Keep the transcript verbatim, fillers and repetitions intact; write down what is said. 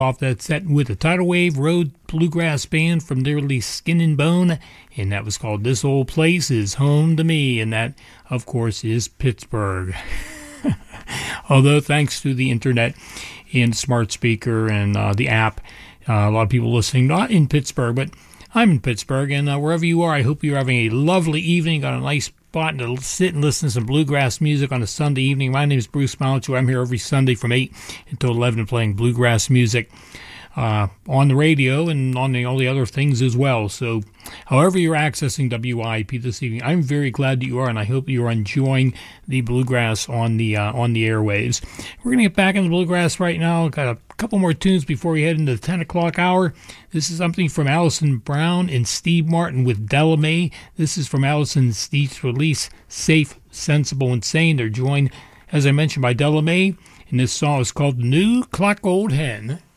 Off that set with the Tidal Wave Road Bluegrass Band from nearly Skin and Bone, and that was called This Old Place Is Home to Me, and that, of course, is Pittsburgh. Although, thanks to the internet and smart speaker and uh, the app, uh, a lot of people listening not in Pittsburgh, but I'm in Pittsburgh, and uh, wherever you are, I hope you're having a lovely evening, got a nice spot to sit and listen to some bluegrass music on a Sunday evening. My name is Bruce Malichu. I'm here every Sunday from eight until eleven playing bluegrass music uh, on the radio and on the, all the other things as well. So however you're accessing W I P this evening, I'm very glad that you are, and I hope you're enjoying the bluegrass on the uh, on the airwaves. We're going to get back into bluegrass right now. Got a couple more tunes before we head into the ten o'clock hour. This is something from Alison Brown and Steve Martin with Della Mae. This is from Alison and Steve's release, Safe, Sensible, and Sane. They're joined, as I mentioned, by Della Mae, and this song is called New Cluck Old Hen.